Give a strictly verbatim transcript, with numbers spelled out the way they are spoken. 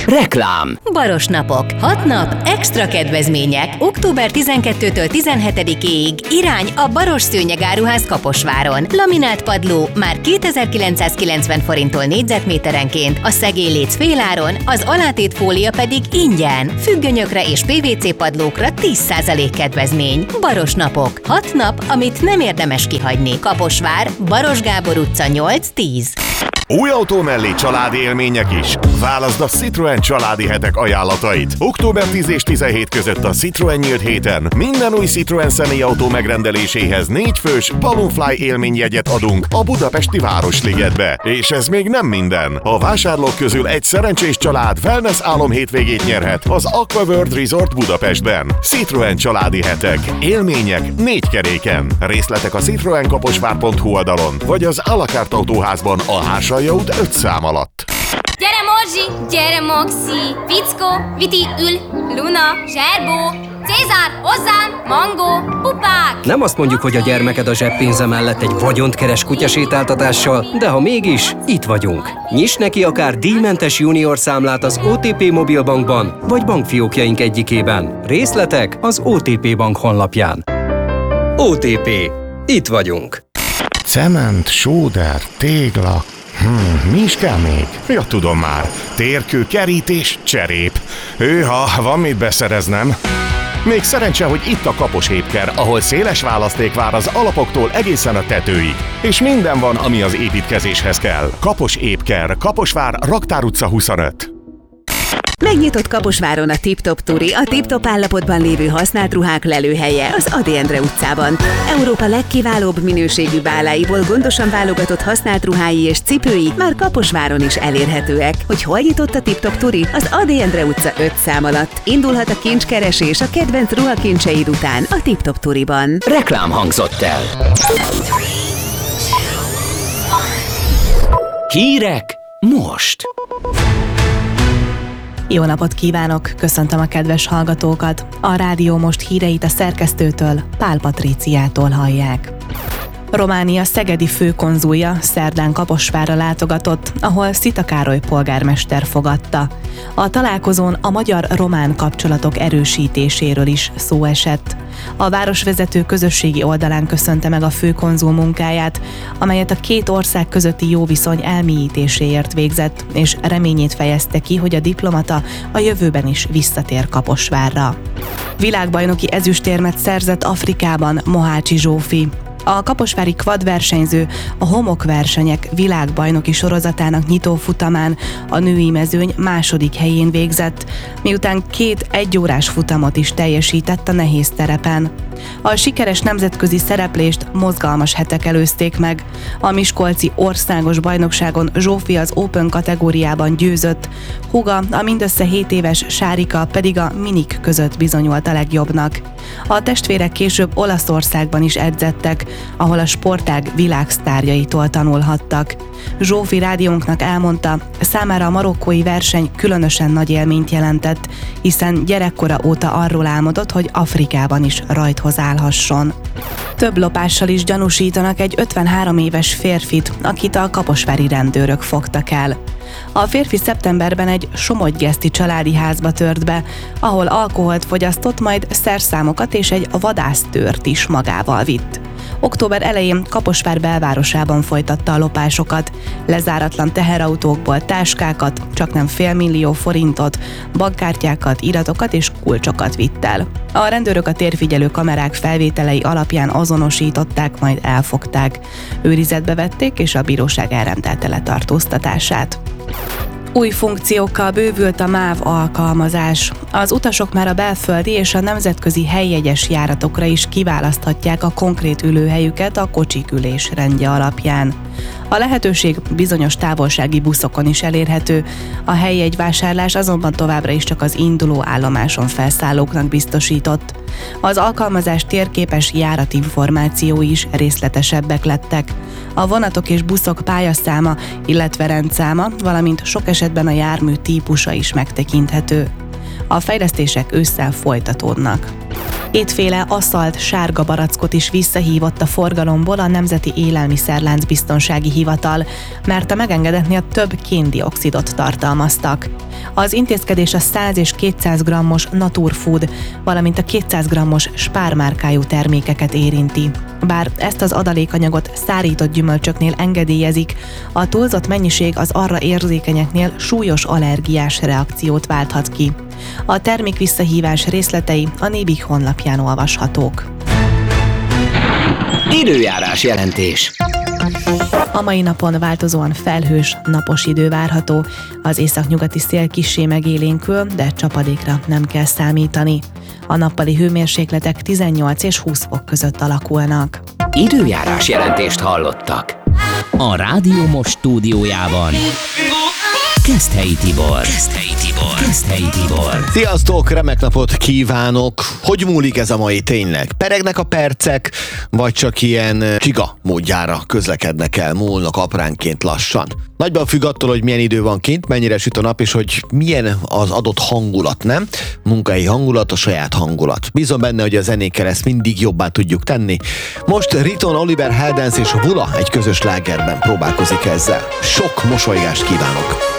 Reklám. Baros napok. hat nap, extra kedvezmények. október tizenkettedikétől tizenhetedikéig irány a Baros Szőnyegáruház Kaposváron. Laminált padló már kétezer-kilencszázkilencven forinttól négyzetméterenként, a szegélyléc féláron, az alátétfólia pedig ingyen. Függönyökre és pé vé cé padlókra tíz százalék kedvezmény. Baros napok. hat nap, amit nem érdemes kihagyni. Kaposvár, Baros Gábor utca nyolc tíz. Új autó mellé családi élmények is. Válaszd a Citroen családi hetek ajánlatait. október tíz és tizenhét között a Citroen nyílt héten minden új Citroen személyautó megrendeléséhez négy fős Balloonfly élményjegyet adunk a budapesti Városligetbe. És ez még nem minden. A vásárlók közül egy szerencsés család wellness álom hétvégét nyerhet az Aquaworld Resort Budapestben. Citroen családi hetek. Élmények négy keréken. Részletek a citroen kaposvár pont hu oldalon, vagy az à la carte autóházban a Hársalja út öt szám alatt. Gyere Morzsi, gyere Moxi, Fickó, Viti, Ül, Luna, Zserbó, Cézár, hozzám, Mangó, pupák! Nem azt mondjuk, hogy a gyermeked a zseppénze mellett egy vagyont keres kutyasétáltatással, de ha mégis, itt vagyunk. Nyiss neki akár díjmentes junior számlát az o té pé Mobilbankban, vagy bankfiókjaink egyikében. Részletek az o té pé Bank honlapján. o té pé. Itt vagyunk. Cement, sóder, tégla... Hmm, mi is kell még? Ja, tudom már. Térkő, kerítés, cserép. Hőha, van mit beszereznem. Még szerencse, hogy itt a Kapos Épker, ahol széles választék vár az alapoktól egészen a tetőig. És minden van, ami az építkezéshez kell. Kapos Épker, Kaposvár, Raktár utca huszonöt. Megnyitott Kaposváron a Tip-Top Turi, a tip-top állapotban lévő használt ruhák lelőhelye az Ady Endre utcában. Európa legkiválóbb minőségű báláiból gondosan válogatott használt ruhái és cipői már Kaposváron is elérhetőek. Hogy hol nyitott a Tip-Top Turi? Az Ady Endre utca öt szám alatt. Indulhat a kincskeresés a kedvenc ruhakincseid után a Tip-Top Turiban. Reklám hangzott el. Hírek most. Jó napot kívánok, köszöntöm a kedves hallgatókat. A Rádió Most híreit a szerkesztőtől, Pál Patríciától hallják. Románia szegedi főkonzulja szerdán Kaposvárra látogatott, ahol Szita Károly polgármester fogadta. A találkozón a magyar-román kapcsolatok erősítéséről is szó esett. A városvezető közösségi oldalán köszönte meg a főkonzul munkáját, amelyet a két ország közötti jó viszony elmélyítéséért végzett, és reményét fejezte ki, hogy a diplomata a jövőben is visszatér Kaposvárra. Világbajnoki ezüstérmet szerzett Afrikában Mohácsi Zsófi. A kaposvári kvadversenyző a homokversenyek világbajnoki sorozatának nyitó futamán a női mezőny második helyén végzett, miután két egyórás futamot is teljesített a nehéz terepen. A sikeres nemzetközi szereplést mozgalmas hetek előzték meg. A miskolci országos bajnokságon Zsófi az Open kategóriában győzött, húga, a mindössze hét éves Sárika pedig a minik között bizonyult a legjobbnak. A testvérek később Olaszországban is edzettek, ahol a sportág világsztárjaitól tanulhattak. Zsófi rádiónknak elmondta, számára a marokkói verseny különösen nagy élményt jelentett, hiszen gyerekkora óta arról álmodott, hogy Afrikában is rajthoz állhasson. Több lopással is gyanúsítanak egy ötvenhárom éves férfit, akit a kaposvári rendőrök fogtak el. A férfi szeptemberben egy somogygeszti családi házba tört be, ahol alkoholt fogyasztott, majd szerszámokat és egy vadásztőrt is magával vitt. Október elején Kaposvár belvárosában folytatta a lopásokat, lezáratlan teherautókból táskákat, csaknem félmillió forintot, bankkártyákat, iratokat és kulcsokat vitt el. A rendőrök a térfigyelő kamerák felvételei alapján azonosították, majd elfogták. Őrizetbe vették, és a bíróság elrendelte letartóztatását. Új funkciókkal bővült a MÁV alkalmazás. Az utasok már a belföldi és a nemzetközi helyjegyes járatokra is kiválaszthatják a konkrét ülőhelyüket a kocsik ülés rendje alapján. A lehetőség bizonyos távolsági buszokon is elérhető, a helyjegyvásárlás azonban továbbra is csak az induló állomáson felszállóknak biztosított. Az alkalmazás térképes járatinformációi is részletesebbek lettek. A vonatok és buszok pályaszáma, illetve rendszáma, valamint sok esetben a jármű típusa is megtekinthető. A fejlesztések ősszel folytatódnak. Kétféle aszalt sárga barackot is visszahívott a forgalomból a Nemzeti Élelmiszerlánc Biztonsági Hivatal, mert a megengedetnél több kén-dioxidot tartalmaztak. Az intézkedés a száz és kétszáz grammos Naturfood, valamint a kétszáz grammos Spar márkájú termékeket érinti. Bár ezt az adalékanyagot szárított gyümölcsöknél engedélyezik, a túlzott mennyiség az arra érzékenyeknél súlyos allergiás reakciót válthat ki. A termék visszahívás részletei a Nébik honlapján olvashatók. Időjárás jelentés. A mai napon változóan felhős, napos idő várható, az északnyugati szél kissé megélénkül, de csapadékra nem kell számítani. A nappali hőmérsékletek tizennyolc és húsz fok között alakulnak. Időjárás jelentést hallottak. A Rádió Most stúdiójában Keszthelyi Tibor. Keszthelyi Tibor. Keszthelyi Tibor. Sziasztok, remek napot kívánok! Hogy múlik ez a mai tényleg? Peregnek a percek, vagy csak ilyen csiga módjára közlekednek el, múlnak apránként lassan? Nagyban függ attól, hogy milyen idő van kint, mennyire süt a nap, és hogy milyen az adott hangulat, nem? Munkai hangulat, a saját hangulat. Bízom benne, hogy a zenékkel ezt mindig jobbá tudjuk tenni. Most Riton, Oliver Heldens és Vula egy közös slágerben próbálkozik ezzel. Sok mosolygást kívánok!